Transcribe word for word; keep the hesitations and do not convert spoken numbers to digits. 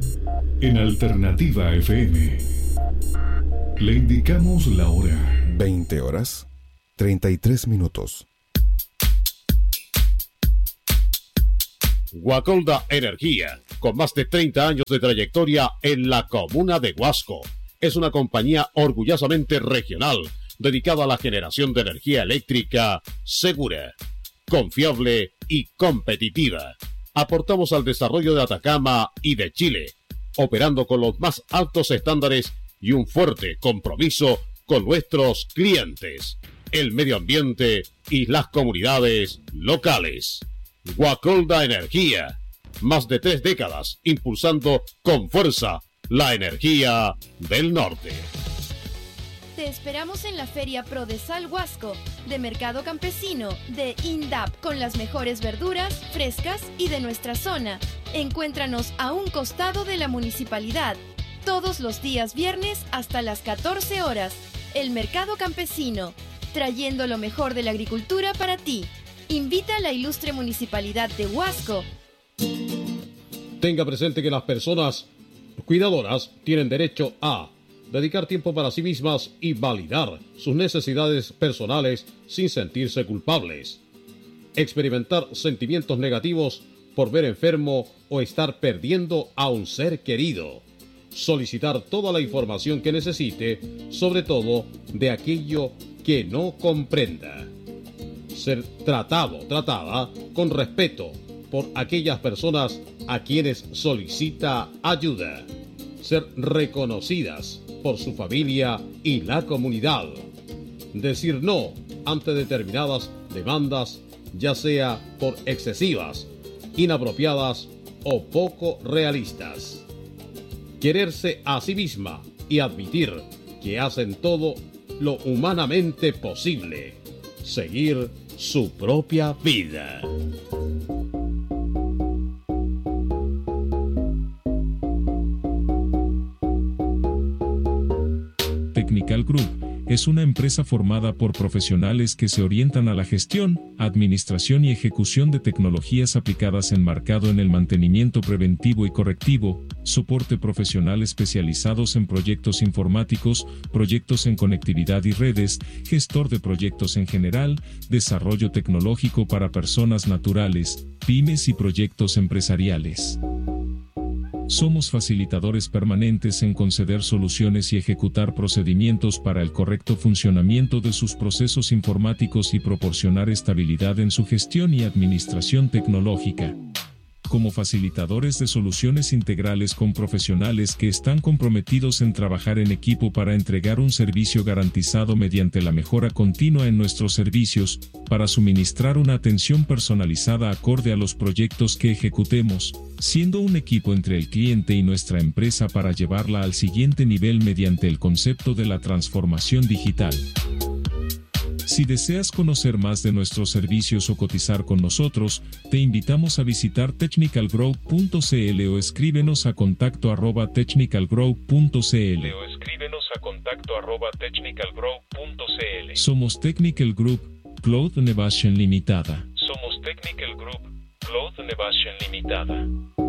En Alternativa F M le indicamos la hora. veinte horas, treinta y tres minutos. Guacolda Energía, con más de treinta años de trayectoria en la comuna de Huasco, es una compañía orgullosamente regional, dedicada a la generación de energía eléctrica segura, confiable y competitiva. Aportamos al desarrollo de Atacama y de Chile, operando con los más altos estándares y un fuerte compromiso con nuestros clientes, el medio ambiente y las comunidades locales. Guacolda Energía, más de tres décadas impulsando con fuerza la energía del norte. Te esperamos en la Feria Prodesal Huasco, de Mercado Campesino, de INDAP, con las mejores verduras frescas y de nuestra zona. Encuéntranos a un costado de la municipalidad, todos los días viernes hasta las catorce horas. El Mercado Campesino, trayendo lo mejor de la agricultura para ti. Invita a la ilustre municipalidad de Huasco. Tenga presente que las personas cuidadoras tienen derecho a dedicar tiempo para sí mismas y validar sus necesidades personales sin sentirse culpables. Experimentar sentimientos negativos por ver enfermo o estar perdiendo a un ser querido. Solicitar toda la información que necesite, sobre todo de aquello que no comprenda. Ser tratado, tratada con respeto por aquellas personas a quienes solicita ayuda. Ser reconocidas por su familia y la comunidad. Decir no ante determinadas demandas, ya sea por excesivas, inapropiadas o poco realistas. Quererse a sí misma y admitir que hacen todo lo humanamente posible. Seguir su propia vida. Technical Group es una empresa formada por profesionales que se orientan a la gestión, administración y ejecución de tecnologías aplicadas enmarcado en el mantenimiento preventivo y correctivo, soporte profesional especializados en proyectos informáticos, proyectos en conectividad y redes, gestor de proyectos en general, desarrollo tecnológico para personas naturales, pymes y proyectos empresariales. Somos facilitadores permanentes en conceder soluciones y ejecutar procedimientos para el correcto funcionamiento de sus procesos informáticos y proporcionar estabilidad en su gestión y administración tecnológica. Como facilitadores de soluciones integrales con profesionales que están comprometidos en trabajar en equipo para entregar un servicio garantizado mediante la mejora continua en nuestros servicios, para suministrar una atención personalizada acorde a los proyectos que ejecutemos, siendo un equipo entre el cliente y nuestra empresa para llevarla al siguiente nivel mediante el concepto de la transformación digital. Si deseas conocer más de nuestros servicios o cotizar con nosotros, te invitamos a visitar technical group punto c l o escríbenos a contacto arroba technical group punto c l o escríbenos a contacto arroba technical group punto c l. Somos Technical Group, Cloud Innovation Limitada. Somos Technical Group, Cloud Innovation Limitada.